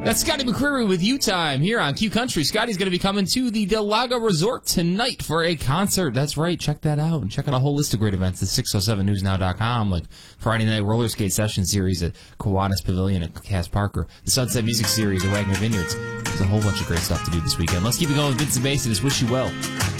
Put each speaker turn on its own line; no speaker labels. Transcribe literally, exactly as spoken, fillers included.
That's Scotty McCreery with You Time here on Q Country. Scotty's going to be coming to the Del Lago Resort tonight for a concert. That's right. Check that out. And check out a whole list of great events at six oh seven news now dot com, like Friday Night Roller Skate Session Series at Kiwanis Pavilion at Cass Parker, the Sunset Music Series at Wagner Vineyards. There's a whole bunch of great stuff to do this weekend. Let's keep it going with Vincent Mason. Just wish you well.